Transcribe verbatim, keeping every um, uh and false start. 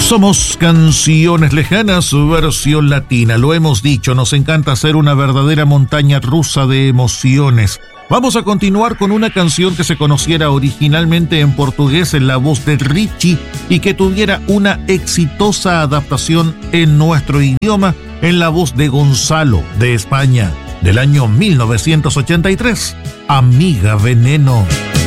Somos Canciones Lejanas, versión latina. Lo hemos dicho, nos encanta hacer una verdadera montaña rusa de emociones. Vamos a continuar con una canción que se conociera originalmente en portugués en la voz de Richie y que tuviera una exitosa adaptación en nuestro idioma en la voz de Gonzalo, de España, del año mil novecientos ochenta y tres, Amiga Veneno.